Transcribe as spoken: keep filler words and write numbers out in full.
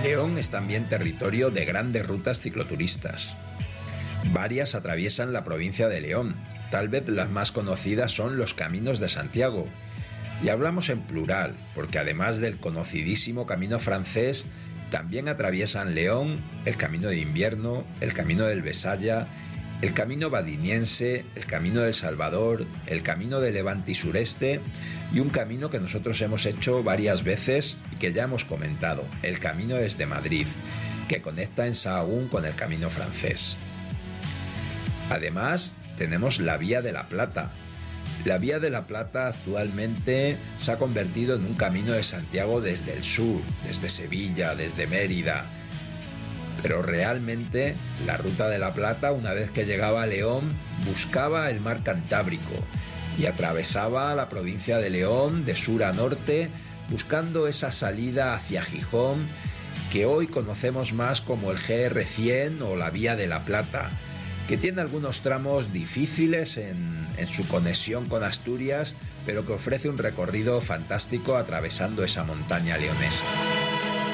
León es también territorio de grandes rutas cicloturistas. Varias atraviesan la provincia de León. Tal vez las más conocidas son los Caminos de Santiago. Y hablamos en plural, porque además del conocidísimo Camino francés, también atraviesan León el Camino de Invierno, el Camino del Besaya, el Camino Badiniense, el Camino del Salvador, el Camino de Levante y Sureste y un camino que nosotros hemos hecho varias veces y que ya hemos comentado, el Camino desde Madrid, que conecta en Sahagún con el Camino francés. Además, tenemos la Vía de la Plata. La Vía de la Plata actualmente se ha convertido en un camino de Santiago desde el sur, desde Sevilla, desde Mérida. Pero realmente la Ruta de la Plata, una vez que llegaba a León, buscaba el mar Cantábrico y atravesaba la provincia de León de sur a norte, buscando esa salida hacia Gijón, que hoy conocemos más como el G R cien o la Vía de la Plata, que tiene algunos tramos difíciles en, en su conexión con Asturias, pero que ofrece un recorrido fantástico atravesando esa montaña leonesa.